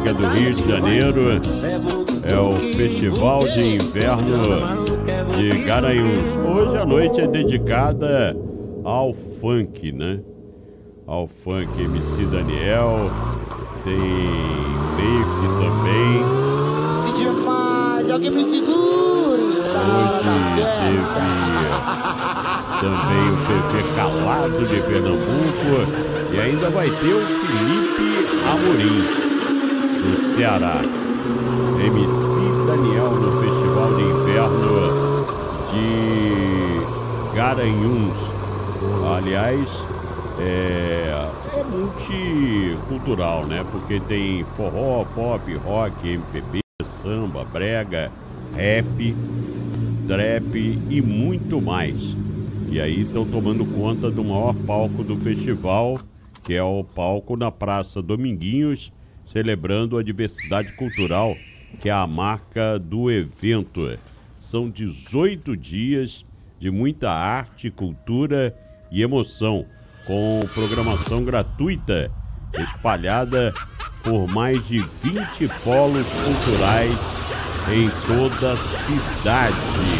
que é do Rio de Janeiro. É o Festival de Inverno de Garanhuns. Hoje a noite é dedicada ao funk, né? Ao funk, MC Daniel, tem Leif também. Que demais, alguém me segura, está na hora da festa. Também o PV Calado de Pernambuco e ainda vai ter o Felipe Amorim do Ceará. MC Daniel no Festival de Inverno de Garanhuns. Aliás, é multicultural, né? Porque tem forró, pop, rock, MPB, samba, brega, rap, trap e muito mais. E aí estão tomando conta do maior palco do festival, que é o palco na Praça Dominguinhos, celebrando a diversidade cultural, que é a marca do evento. São 18 dias de muita arte, cultura e emoção, com programação gratuita espalhada por mais de 20 polos culturais em toda a cidade.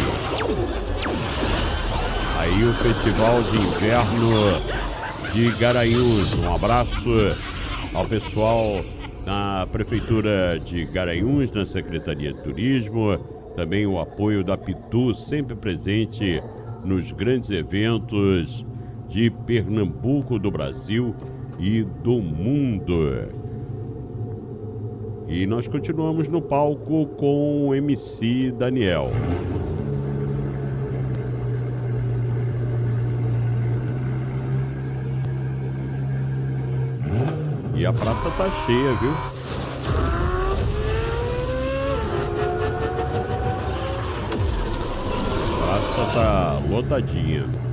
Aí o Festival de Inverno de Garanhuns. Um abraço ao pessoal na Prefeitura de Garanhuns, na Secretaria de Turismo, também o apoio da Pitu, sempre presente nos grandes eventos de Pernambuco, do Brasil e do mundo. E nós continuamos no palco com o MC Daniel. E a praça tá cheia, viu? A praça tá lotadinha.